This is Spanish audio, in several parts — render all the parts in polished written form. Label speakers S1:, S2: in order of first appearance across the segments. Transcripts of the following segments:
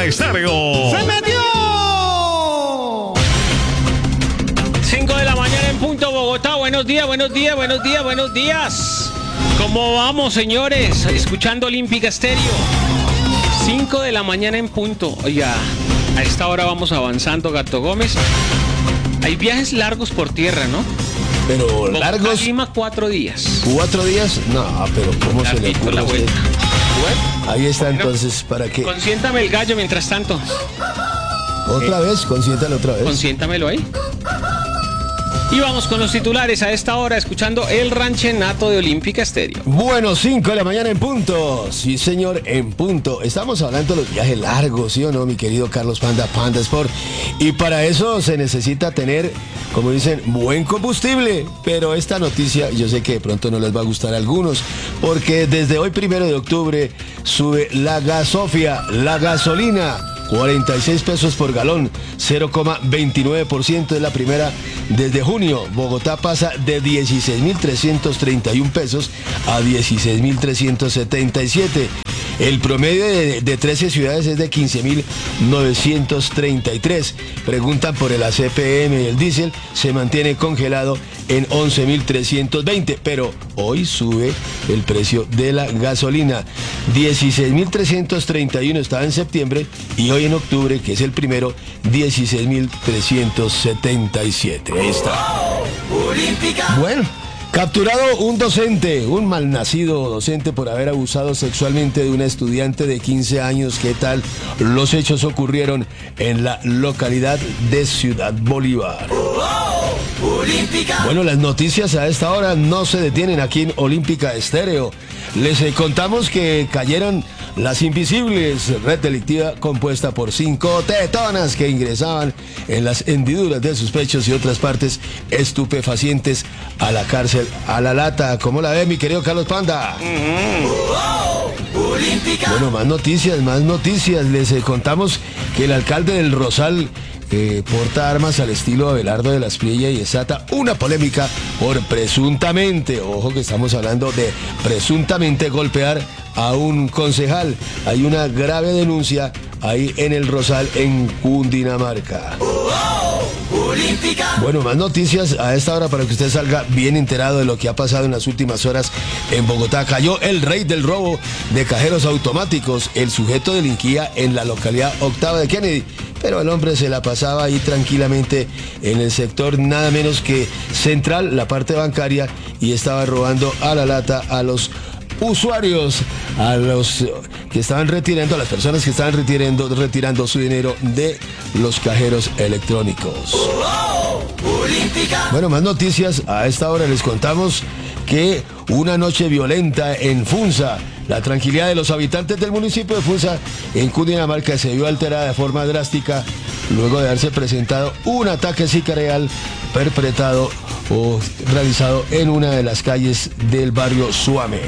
S1: Estéreo.
S2: ¡Se metió!
S3: 5 de la mañana en punto, Bogotá. Buenos días, buenos días, buenos días, buenos días. ¿Cómo vamos, señores? Escuchando Olímpica Estéreo. 5 de la mañana en punto. Oiga, a esta hora vamos avanzando, Gato Gómez. Hay viajes largos por tierra, ¿no?
S2: Pero
S3: Bogotá,
S2: largos.
S3: Lima, 4 días.
S2: 4 días. No, pero ¿cómo se le
S3: Larguito
S2: ocurre
S3: la
S2: a usted?
S3: vuelta.
S2: Ahí está,
S3: Bueno,
S2: entonces, ¿para qué?
S3: Consiéntame el gallo mientras tanto.
S2: ¿Otra vez? Consiéntalo otra vez.
S3: Consiéntamelo ahí. Y vamos con los titulares a esta hora, escuchando el ranchenato de Olímpica Estéreo.
S2: Bueno, 5 de la mañana en punto. Sí, señor, en punto. Estamos hablando de los viajes largos, ¿sí o no, mi querido Carlos Panda Sport? Y para eso se necesita tener, como dicen, buen combustible. Pero esta noticia, yo sé que de pronto no les va a gustar a algunos, porque desde hoy, 1 de octubre, sube la gasofia, la gasolina. 46 pesos por galón, 0,29% es la primera desde junio. Bogotá pasa de 16.331 pesos a 16.377. El promedio de 13 ciudades es de 15.933. Preguntan por el ACPM y el diésel, se mantiene congelado en 11.320, pero hoy sube el precio de la gasolina. 16.331 estaba en septiembre y hoy en octubre, que es el primero, 16.377. Ahí está. Bueno. Capturado un docente, un malnacido docente por haber abusado sexualmente de una estudiante de 15 años. ¿Qué tal? Los hechos ocurrieron en la localidad de Ciudad Bolívar. Bueno, las noticias a esta hora no se detienen aquí en Olímpica Estéreo. Les contamos que cayeron las Invisibles, red delictiva compuesta por 5 tetonas que ingresaban en las hendiduras de sus pechos y otras partes estupefacientes a la cárcel a la lata. ¿Cómo la ve, mi querido Carlos Panda? Bueno, más noticias. Les contamos que el alcalde del Rosal porta armas al estilo Abelardo de la Espriella y desata una polémica por presuntamente, ojo que estamos hablando de presuntamente golpear a un concejal. Hay una grave denuncia ahí en el Rosal, en Cundinamarca. Bueno, más noticias a esta hora para que usted salga bien enterado de lo que ha pasado en las últimas horas en Bogotá. Cayó el rey del robo de cajeros automáticos. El sujeto delinquía en la localidad Octava de Kennedy, pero el hombre se la pasaba ahí tranquilamente en el sector nada menos que central, la parte bancaria, y estaba robando a la lata a los usuarios, a los que estaban retirando, a las personas que estaban retirando su dinero de los cajeros electrónicos. Bueno, más noticias a esta hora. Les contamos que una noche violenta en Funza. La tranquilidad de los habitantes del municipio de Funza, en Cundinamarca, se vio alterada de forma drástica luego de haberse presentado un ataque sicarial perpetrado o realizado en una de las calles del barrio Suame.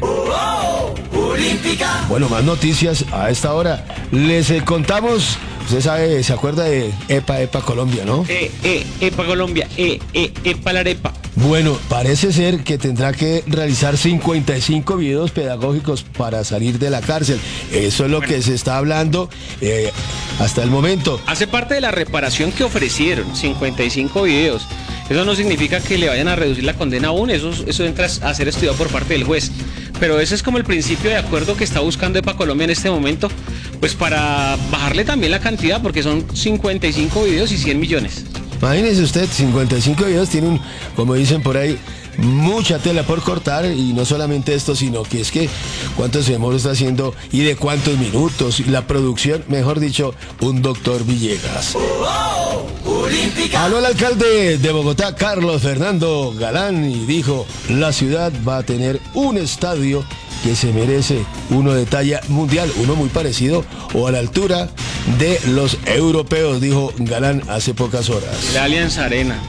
S2: Bueno, más noticias a esta hora. Les contamos, usted sabe, se acuerda de EPA Colombia, ¿no?
S3: EPA Colombia, EPA la arepa.
S2: Bueno, parece ser que tendrá que realizar 55 videos pedagógicos para salir de la cárcel. Eso es lo que se está hablando hasta el momento.
S3: Hace parte de la reparación que ofrecieron, 55 videos. Eso no significa que le vayan a reducir la condena aún, eso entra a ser estudiado por parte del juez. Pero ese es como el principio de acuerdo que está buscando EPA Colombia en este momento, pues para bajarle también la cantidad, porque son 55 videos y 100 millones.
S2: Imagínese usted, 55 videos tienen, como dicen por ahí, mucha tela por cortar, y no solamente esto, sino que es que cuántos demora está haciendo y de cuántos minutos, la producción, mejor dicho, un doctor Villegas. Habló el alcalde de Bogotá, Carlos Fernando Galán, y dijo: la ciudad va a tener un estadio que se merece, uno de talla mundial, uno muy parecido o a la altura de los europeos, dijo Galán hace pocas horas.
S3: La Alianza Arena.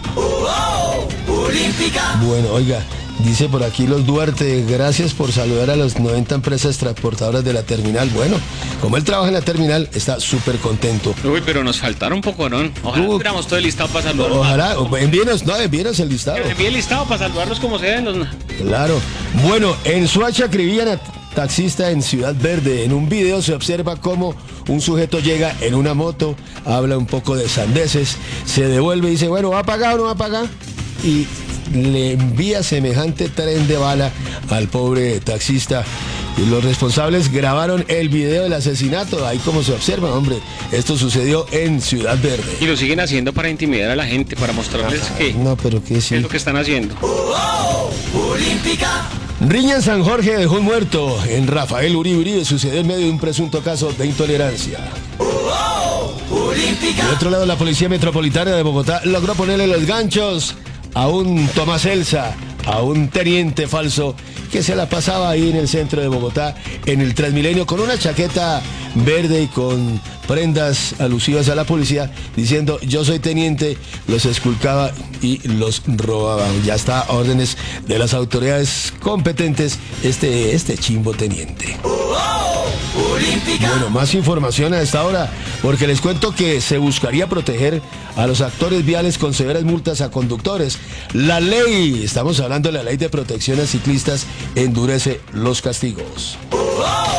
S2: Bueno, oiga, dice por aquí los Duarte: gracias por saludar a las 90 empresas transportadoras de la terminal. Bueno, como él trabaja en la terminal, está súper contento.
S3: Uy, pero nos faltaron un poco, ¿no? Ojalá tuviéramos todo el listado para saludarlos.
S2: Ojalá, envíenos el listado.
S3: Envíe el listado para saludarlos como se ven.
S2: Claro. Bueno, en Soacha taxista en Ciudad Verde. En un video se observa cómo un sujeto llega en una moto, habla un poco de sandeces, se devuelve y dice, bueno, ¿va a pagar o no va a pagar? Y le envía semejante tren de bala al pobre taxista. Y los responsables grabaron el video del asesinato. Ahí como se observa, hombre, esto sucedió en Ciudad Verde.
S3: Y lo siguen haciendo para intimidar a la gente, para mostrarles que
S2: no, pero que sí.
S3: es lo que están haciendo.
S1: Olímpica.
S2: Riña en San Jorge dejó un muerto. En Rafael Uribe sucedió en medio de un presunto caso de intolerancia.
S1: Olímpica.
S2: De otro lado, la Policía Metropolitana de Bogotá logró ponerle los ganchos a un Tomás Elsa, a un teniente falso que se la pasaba ahí en el centro de Bogotá, en el Transmilenio, con una chaqueta verde y con prendas alusivas a la policía, diciendo yo soy teniente, los esculcaba y los robaba. Ya está a órdenes de las autoridades competentes este chimbo teniente. Bueno, más información a esta hora, porque les cuento que se buscaría proteger a los actores viales con severas multas a conductores. La ley, estamos hablando de la ley de protección a ciclistas, endurece los castigos.